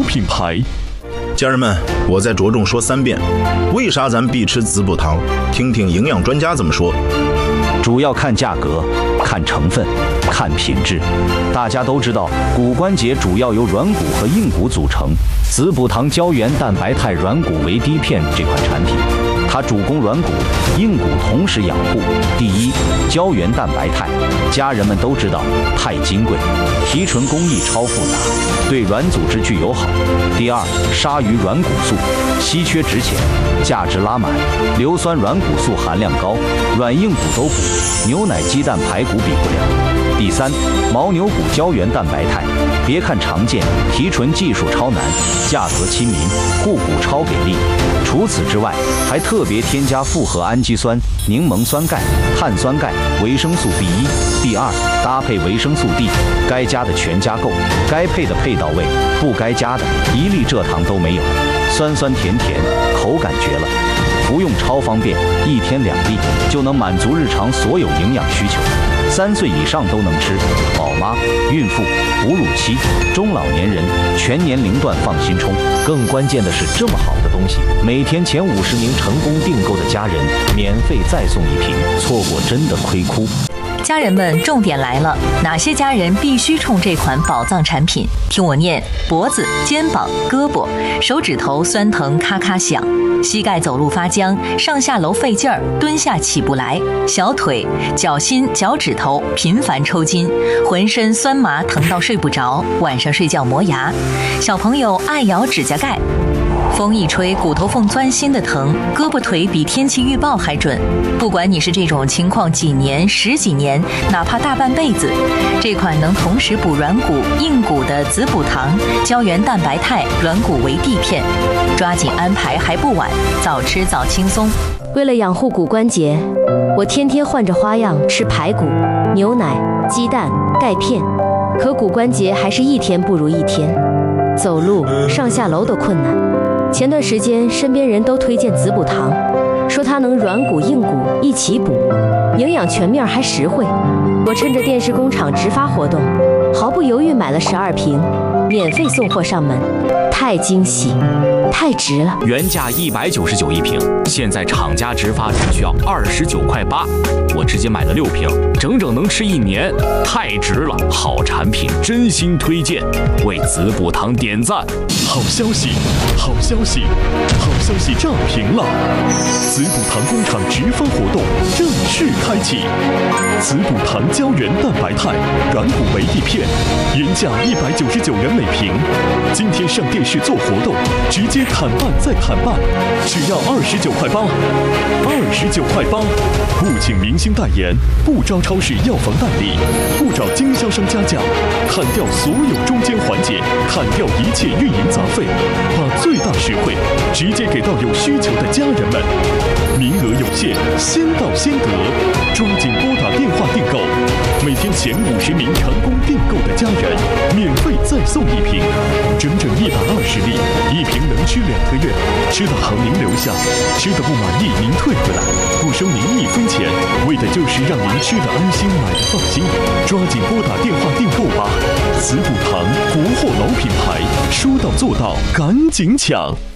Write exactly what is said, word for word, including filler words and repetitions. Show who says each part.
Speaker 1: 品牌。
Speaker 2: 家人们，我再着重说三遍，为啥咱必吃滋补糖？听听营养专家怎么说。
Speaker 3: 主要看价格，看成分，看品质。大家都知道，骨关节主要由软骨和硬骨组成。滋补糖胶原蛋白肽软骨维 D 片这款产品，它主攻软骨、硬骨同时养护。第一，胶原蛋白肽，家人们都知道太金贵，提纯工艺超复杂，对软组织具友好。第二，鲨鱼软骨素，稀缺值钱，价值拉满，硫酸软骨素含量高，软硬骨都补，牛奶、鸡蛋、排骨比不了。第三，牦牛骨胶原蛋白肽，别看常见，提纯技术超难，价格亲民，护骨超给力。除此之外，还特别添加复合氨基酸、柠檬酸钙、碳酸钙、维生素 B 一、B 二，搭配维生素 D， 该加的全加够，该配的配到位，不该加的一粒蔗糖都没有，酸酸甜甜，口感绝了。服用超方便，一天两粒就能满足日常所有营养需求。三岁以上都能吃，宝妈、孕妇、哺乳期、中老年人全年龄段放心冲。更关键的是，这么好的东西，每天前五十名成功订购的家人免费再送一瓶，错过真的亏哭。
Speaker 4: 家人们，重点来了，哪些家人必须冲这款宝藏产品？听我念：脖子、肩膀、胳膊、手指头酸疼咔咔响，膝盖走路发僵，上下楼费劲儿，蹲下起不来，小腿、脚心、脚趾头频繁抽筋，浑身酸麻疼到睡不着，晚上睡觉磨牙，小朋友爱咬指甲盖。风一吹，骨头缝钻心的疼，胳膊腿比天气预报还准。不管你是这种情况几年、十几年，哪怕大半辈子，这款能同时补软骨、硬骨的滋补糖胶原蛋白肽软骨维 D 片，抓紧安排还不晚，早吃早轻松。
Speaker 5: 为了养护骨关节，我天天换着花样吃排骨、牛奶、鸡蛋、钙片，可骨关节还是一天不如一天，走路、上下楼都困难。前段时间，身边人都推荐滋补糖，说它能软骨硬骨一起补，营养全面还实惠。我趁着电视工厂直发活动，毫不犹豫买了十二瓶，免费送货上门，太惊喜，太值了！
Speaker 1: 原价一百九十九一瓶，现在厂家直发只需要二十九块八，我直接买了六瓶，整整能吃一年，太值了！好产品，真心推荐，为滋补糖点赞！好消息，好消息，好消息炸屏了！滋补糖工厂直发活动正式开启，滋补糖胶原蛋白肽软骨维 D 片，原价一百九十九元每瓶，今天上电视做活动，直接砍半再砍半，只要二十九块八，二十九块八，不请明星代言，不招超市药房代理，不找经销商加价，砍掉所有中间环节，砍掉一切运营杂费，把最大实惠直接给到有需求的家人们。名额有限，先到先得，抓紧拨打电话订购。每天前五十名成功订购的家人，免费再送一瓶，整整一百二十粒，一瓶能吃两个月。吃的好您留下，吃的不满意您退回来，不收您一分钱，为的就是让您吃的安心，买的放心。抓紧拨打电话订购吧！滋补糖，国货老品牌，说到做到，赶紧抢！